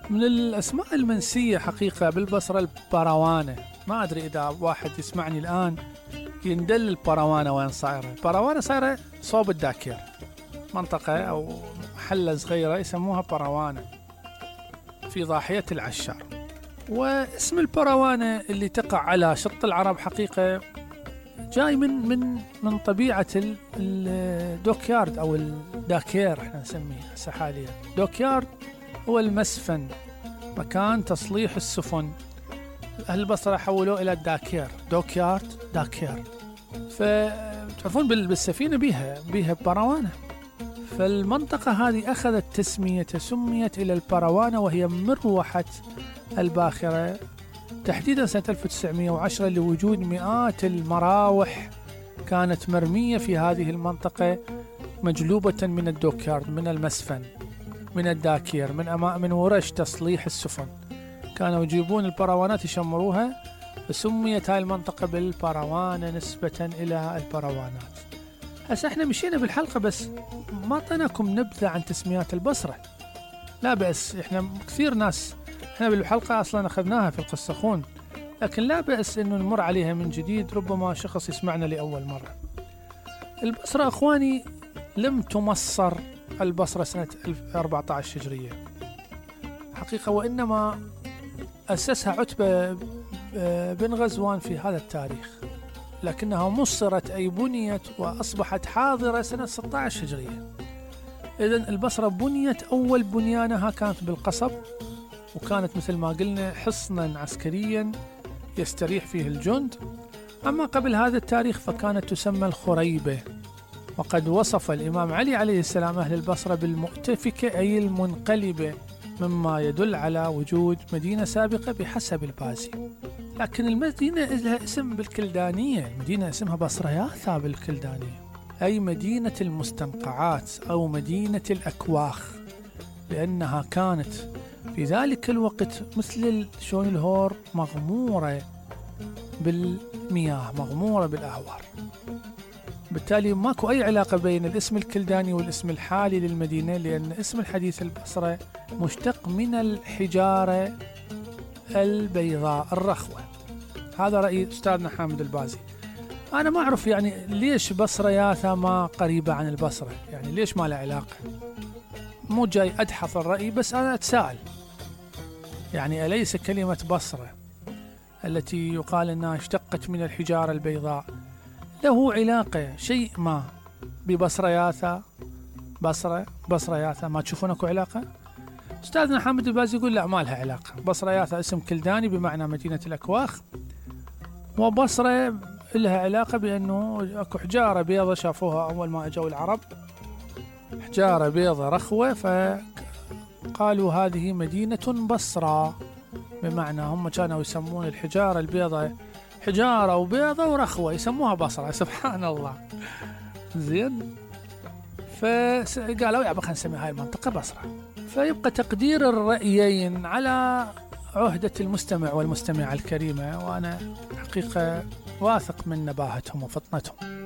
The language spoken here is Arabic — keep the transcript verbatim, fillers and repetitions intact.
من الأسماء المنسية حقيقة بالبصرة البروانة. ما أدري إذا واحد يسمعني الآن يندل البروانة وين صايرة. البروانة صايرة صوب الداكير، منطقة أو محلة صغيرة يسموها بروانة في ضاحية العشار. واسم البروانة اللي تقع على شط العرب حقيقة جاي من من من طبيعة الدوكيارد أو الداكير احنا نسميه هسه حاليا. دوكيارد هو المسفن، مكان تصليح السفن. أهل البصرة حولوه إلى الداكير، دوكيارد داكير. فتعرفون بالسفينة بيها بيها بروانة. فالمنطقة هذه أخذت تسمية، سميت إلى البروانة، وهي مروحة الباخرة تحديدا سنة ألف وتسعمائة وعشرة لوجود مئات المراوح كانت مرمية في هذه المنطقة مجلوبة من الدوكيارد، من المسفن، من الداكير، من أمام من ورش تصليح السفن. كانوا يجيبون البروانات يشمروها، فسميت هاي المنطقة بالبروانة نسبة إلى البروانات. هسه احنا مشينا بالحلقة بس ما أعطيناكم نبذة عن تسميات البصرة. لا بأس، احنا كثير ناس احنا بالحلقة أصلا أخذناها في القسخون، لكن لا بأس إنه نمر عليها من جديد، ربما شخص يسمعنا لأول مرة. البصرة أخواني لم تمصر البصرة سنة ألف وأربعة عشر هجرية حقيقة، وإنما أسسها عتبة بن غزوان في هذا التاريخ، لكنها مصرت أي بنيت وأصبحت حاضرة سنة ستة عشر هجرية. إذن البصرة بنيت أول بنيانها كانت بالقصب، وكانت مثل ما قلنا حصنا عسكريا يستريح فيه الجند. أما قبل هذا التاريخ فكانت تسمى الخريبة. وقد وصف الإمام علي عليه السلام أهل البصرة بالمؤتفكة أي المنقلبة، مما يدل على وجود مدينة سابقة بحسب البازي. لكن المدينة لها اسم بالكلدانية، مدينة اسمها بصرياثا بالكلدانية، أي مدينة المستنقعات أو مدينة الأكواخ، لأنها كانت في ذلك الوقت مثل شون الهور مغمورة بالمياه، مغمورة بالأهوار. بالتالي ماكو أي علاقة بين الاسم الكلداني والاسم الحالي للمدينة، لأن اسم الحديث البصرة مشتق من الحجارة البيضاء الرخوة. هذا رأي أستاذنا حامد البازي. أنا ما أعرف يعني ليش بصرياثا ما قريبة عن البصرة، يعني ليش ما له علاقة. مو جاي أدحض الرأي، بس أنا أتساءل يعني أليس كلمة بصرة التي يقال أنها اشتقت من الحجارة البيضاء له علاقة شيء ما ببصرياثا؟ بصرة بصرياثا ما تشوفون اكو علاقة؟ أستاذنا حامد البازي يقول لا، ما لها علاقة. بصرياثا اسم كلداني بمعنى مدينة الأكواخ، وبصرة لها علاقة بأنه اكو حجارة بيضة شافوها أول ما أجوا العرب، حجارة بيضة رخوة، فقالوا هذه مدينة بصرة، بمعنى هم كانوا يسمون الحجارة البيضة حجارة وبيضة ورخوة يسموها بصرة. سبحان الله. زين، فقالوا يا خلينا نسمي هاي المنطقة بصرة. فيبقى تقدير الرأيين على عهدة المستمع والمستمعة الكريمة، وأنا حقيقة واثق من نباهتهم وفطنتهم.